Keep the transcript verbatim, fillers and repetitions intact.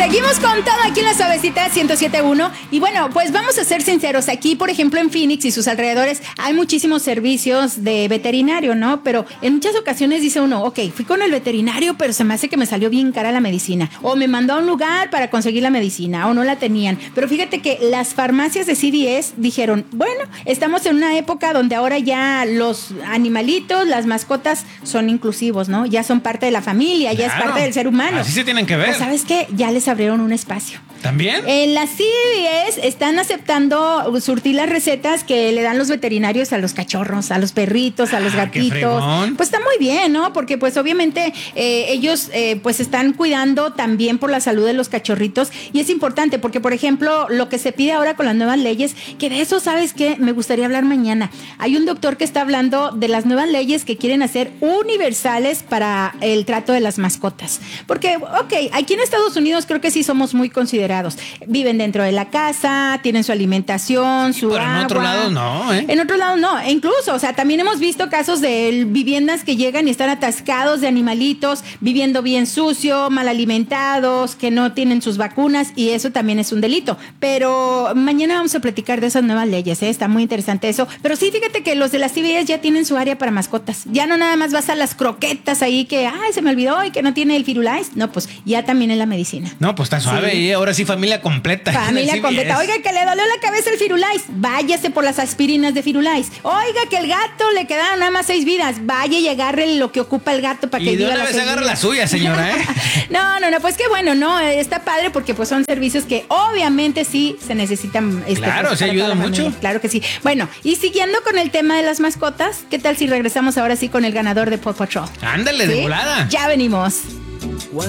Seguimos con todo aquí en la Suavecita ciento siete punto uno. Y bueno, pues vamos a ser sinceros. Aquí, por ejemplo, en Phoenix y sus alrededores hay muchísimos servicios de veterinario, ¿no? Pero en muchas ocasiones dice uno, ok, fui con el veterinario, pero se me hace que me salió bien cara la medicina. O me mandó a un lugar para conseguir la medicina, o no la tenían. Pero fíjate que las farmacias de C V S dijeron, bueno, estamos en una época donde ahora ya los animalitos, las mascotas son inclusivos, ¿no? Ya son parte de la familia, ya Claro, es parte del ser humano. Así se tienen que ver. Pues, ¿sabes qué? Ya les abrieron un espacio. ¿También? En la C V S están aceptando surtir las recetas que le dan los veterinarios a los cachorros, a los perritos, a los Ah, gatitos. qué fregón. Pues está muy bien, ¿no? Porque pues obviamente eh, ellos eh, pues están cuidando también por la salud de los cachorritos y es importante porque, por ejemplo, lo que se pide ahora con las nuevas leyes, que de eso, ¿sabes qué? Me gustaría hablar mañana. Hay un doctor que está hablando de las nuevas leyes que quieren hacer universales para el trato de las mascotas. Porque, ok, aquí en Estados Unidos creo que sí somos muy considerados. Viven dentro de la casa, tienen su alimentación, su Pero agua. en otro lado no, ¿eh? En otro lado no, e incluso, o sea, también hemos visto casos de viviendas que llegan y están atascados de animalitos, viviendo bien sucio, mal alimentados, que no tienen sus vacunas y eso también es un delito. Pero mañana vamos a platicar de esas nuevas leyes, ¿eh? Está muy interesante eso. Pero sí, fíjate que los de las C V S ya tienen su área para mascotas. Ya no nada más vas a las croquetas ahí que, ay, se me olvidó y que no tiene el Firulais. No, pues ya también en la medicina. No, pues está suave Sí. y ahora sí familia completa. Familia Sí, completa. es. Oiga, que le dolió la cabeza el Firulais. Váyase por las aspirinas de Firulais. Oiga, que el gato le quedaron nada más seis vidas. Vaya y agarre lo que ocupa el gato para que Y de viva una las vez seis agarra vidas. la suya, señora, ¿eh? No, no, no, pues qué bueno, ¿no? Está padre porque pues son servicios que obviamente sí se necesitan. Este, Claro, pues, sí para ayuda toda la mucho. familia. Claro que sí. Bueno, y siguiendo con el tema de las mascotas, ¿qué tal si regresamos ahora sí con el ganador de Paw Patrol? Ándale, de ¿Sí? volada. Ya venimos.